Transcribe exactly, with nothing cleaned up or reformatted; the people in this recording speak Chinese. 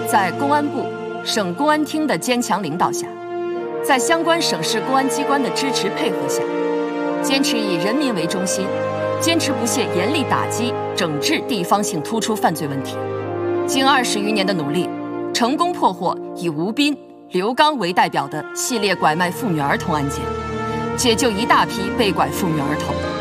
在公安部、省公安厅的坚强领导下，在相关省市公安机关的支持配合下，坚持以人民为中心，坚持不懈严厉打击、整治地方性突出犯罪问题。经二十余年的努力，成功破获以吴斌、刘刚为代表的系列拐卖妇女儿童案件，解救一大批被拐妇女儿童。